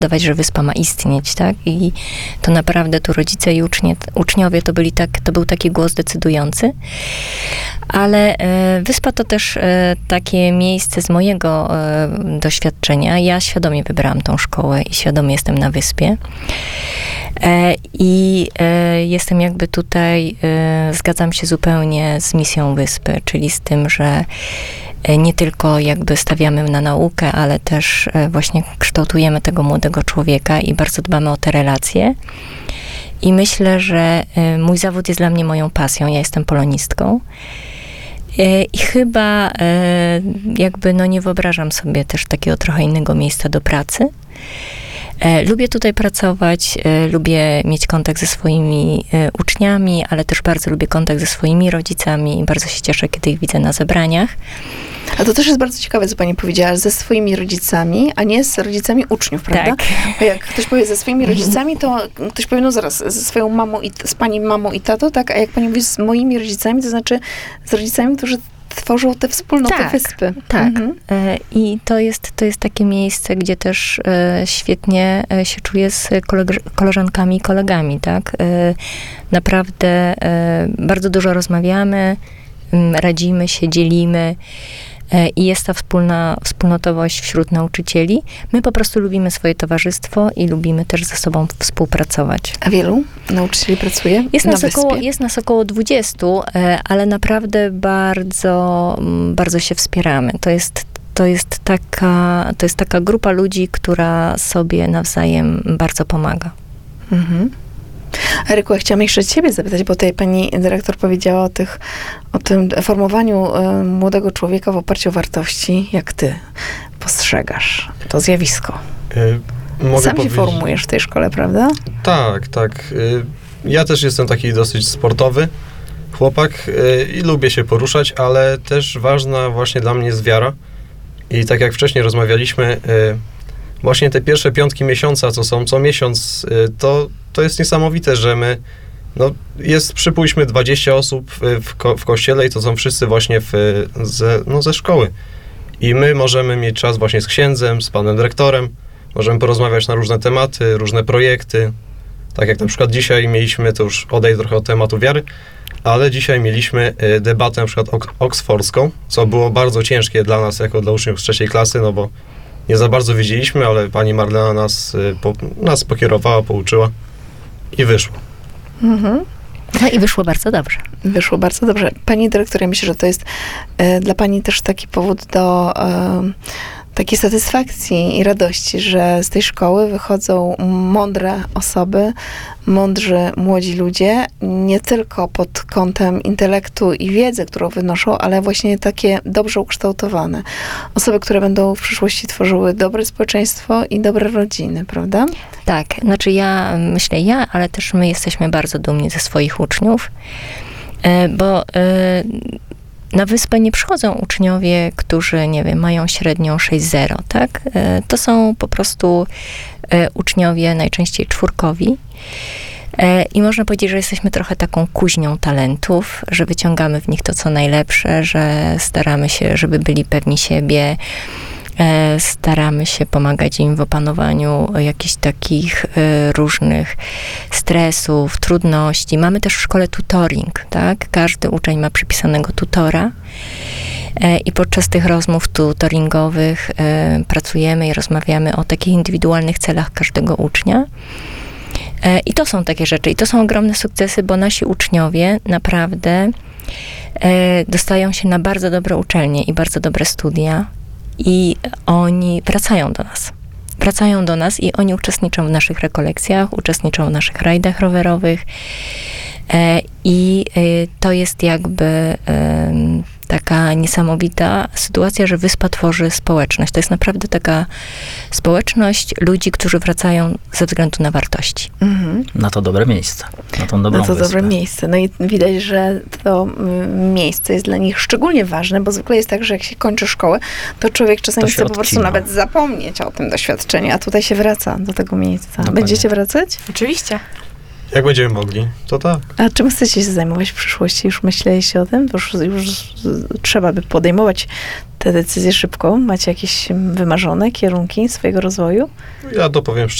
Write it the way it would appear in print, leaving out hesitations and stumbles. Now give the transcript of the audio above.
dawać, że wyspa ma istnieć, tak? I to naprawdę tu rodzice i uczniowie to był taki głos decydujący. Ale wyspa to też takie miejsce z mojego doświadczenia. Ja świadomie wybrałam tą szkołę i świadomie jestem na wyspie. I jestem jakby tutaj, zgadzam się zupełnie z misją wyspy, czyli z tym, że nie tylko jakby stawiamy na naukę, ale też właśnie kształtujemy tego młodego człowieka i bardzo dbamy o te relacje. I myślę, że mój zawód jest dla mnie moją pasją. Ja jestem polonistką. I chyba jakby nie wyobrażam sobie też takiego trochę innego miejsca do pracy. Lubię tutaj pracować, lubię mieć kontakt ze swoimi uczniami, ale też bardzo lubię kontakt ze swoimi rodzicami i bardzo się cieszę, kiedy ich widzę na zebraniach. A to też jest bardzo ciekawe, co pani powiedziała, ze swoimi rodzicami, a nie z rodzicami uczniów, prawda? Tak. Bo jak ktoś powie ze swoimi rodzicami, to ktoś powie, no zaraz, ze swoją mamą z pani mamą i tatą, tak? A jak pani mówi z moimi rodzicami, to znaczy z rodzicami, którzy tworzą tę wspólnotę wyspy. Tak. I to jest takie miejsce, gdzie też świetnie się czuję z koleżankami i kolegami, tak? Naprawdę bardzo dużo rozmawiamy, radzimy się, dzielimy i jest ta wspólnotowość wśród nauczycieli. My po prostu lubimy swoje towarzystwo i lubimy też ze sobą współpracować. A wielu nauczycieli pracuje Jest nas około 20, ale naprawdę bardzo, bardzo się wspieramy. To jest taka grupa ludzi, która sobie nawzajem bardzo pomaga. Mhm. Eryku, ja chciałam jeszcze ciebie zapytać, bo tutaj pani dyrektor powiedziała o tym formowaniu młodego człowieka w oparciu o wartości. Jak ty postrzegasz to zjawisko? Sam się formujesz w tej szkole, prawda? Tak. Ja też jestem taki dosyć sportowy chłopak i lubię się poruszać, ale też ważna właśnie dla mnie jest wiara. I tak jak wcześniej rozmawialiśmy, właśnie te pierwsze piątki miesiąca, co są co miesiąc, to jest niesamowite, że przypuśćmy 20 osób w kościele i to są wszyscy właśnie ze szkoły. I my możemy mieć czas właśnie z księdzem, z panem dyrektorem, możemy porozmawiać na różne tematy, różne projekty. Tak jak na przykład dzisiaj mieliśmy, to już odejdę trochę od tematu wiary, ale dzisiaj mieliśmy debatę na przykład oksfordzką, co było bardzo ciężkie dla nas, jako dla uczniów z 3. klasy, no bo nie za bardzo wiedzieliśmy, ale pani Marlena nas pokierowała, pouczyła i wyszło. Mhm. No i wyszło bardzo dobrze. Wyszło bardzo dobrze. Pani dyrektor, ja myślę, że to jest dla pani też taki powód do takiej satysfakcji i radości, że z tej szkoły wychodzą mądre osoby, mądrzy młodzi ludzie, nie tylko pod kątem intelektu i wiedzy, którą wynoszą, ale właśnie takie dobrze ukształtowane. Osoby, które będą w przyszłości tworzyły dobre społeczeństwo i dobre rodziny, prawda? Tak, znaczy ale też my jesteśmy bardzo dumni ze swoich uczniów, bo na wyspę nie przychodzą uczniowie, którzy, nie wiem, mają średnią 6,0, tak? To są po prostu uczniowie najczęściej czwórkowi. I można powiedzieć, że jesteśmy trochę taką kuźnią talentów, że wyciągamy w nich to, co najlepsze, że staramy się, żeby byli pewni siebie, staramy się pomagać im w opanowaniu jakichś takich różnych stresów, trudności. Mamy też w szkole tutoring, tak? Każdy uczeń ma przypisanego tutora i podczas tych rozmów tutoringowych pracujemy i rozmawiamy o takich indywidualnych celach każdego ucznia. I to są takie rzeczy. I to są ogromne sukcesy, bo nasi uczniowie naprawdę dostają się na bardzo dobre uczelnie i bardzo dobre studia. I oni wracają do nas i oni uczestniczą w naszych rekolekcjach, uczestniczą w naszych rajdach rowerowych i to jest jakby taka niesamowita sytuacja, że wyspa tworzy społeczność. To jest naprawdę taka społeczność ludzi, którzy wracają ze względu na wartości. Mhm. Na to dobre miejsce. Na tą dobrą wyspę. Dobre miejsce. No i widać, że to miejsce jest dla nich szczególnie ważne, bo zwykle jest tak, że jak się kończy szkołę, to człowiek czasami chce po prostu nawet zapomnieć o tym doświadczeniu, a tutaj się wraca do tego miejsca. Dokładnie. Będziecie wracać? Oczywiście. Jak będziemy mogli, to tak. A czym chcecie się zajmować w przyszłości? Już myśleliście o tym? Bo już trzeba by podejmować te decyzje szybko. Macie jakieś wymarzone kierunki swojego rozwoju? Ja dopowiem